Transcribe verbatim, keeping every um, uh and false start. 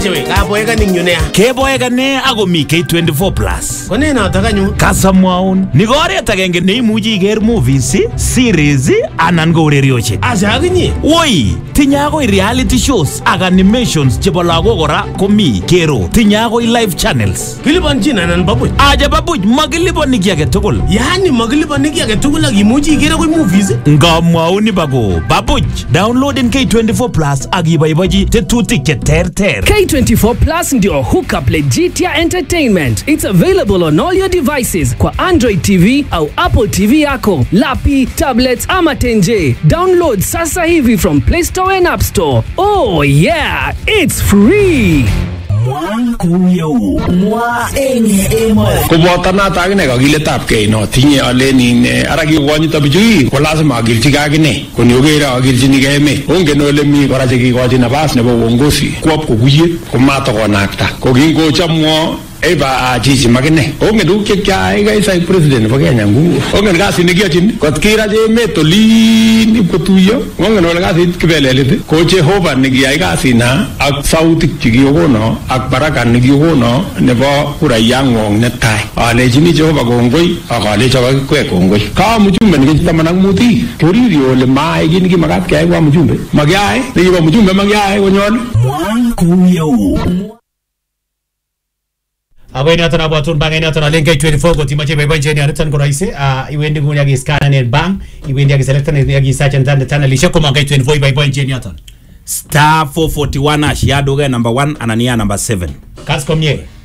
Ache we, kaboeka ning yunea. Keboeka ne ako mi K twenty-four plus. Kone na takanyu. Kasamwaun. Ni goret agenge neimuchi iker movies, series anan ko urerioshek. Acha akinye. Woi, tinye akoi reality shows ak animations chebo lagok kora komi kero. Tinye akoi live channels. Kilipanchin anan babuch. Aja babuch makilipani ki age tugul. Yani makilipani ki age tugul ak imuchi iker akoi movies. Ngamwaun bako babuch. Downloading K twenty-four plus ak iboibochi tetutik che terter. K twenty-four plus ndio hookup Legitia Entertainment. It's available on all your devices kwa Android T V au Apple T V yako, lapi, tablets ama tenje. Download sasa hivi from Play Store and App Store. Oh yeah, it's free. Kubota na tagine kagile tapke no tinye aleni aragi woni tabiji ko lazima agilchi gagine kun yogera agilchi ni game onge no le mi koraje ki ko jina bas ne bo wongosi ko ko guye ko mata ko nakta ko gingo chamwo eba ajiji magine onge du ke kya ga isa president ba Kenya ngu onge ga sini giatin ko kira je metoli ni ko tuyo onge no ga sit kibelele ko Jehova ni ga ga sina ak sauti ki yogo no ak baraka ni yogo no ne ba kura yango ne tai ale jini Jehova gongoi akale chawa kwe gongoi ka mujumbe ni tamana muti puri rio le mai gini ki magat kai wa mujumbe magyai ni ba mujumbe magyai wonyon kuyo Awe na tana batun bang ina tana link K twenty-four go timache bebe njeni anitan ko raise a iwendi ngunya gi scan ne bang iwendi gi select ne gi search and then tana lishe ko K twenty-four bebe njeni atan star four forty-one ash yadoga number one anania number seven. Kas komye.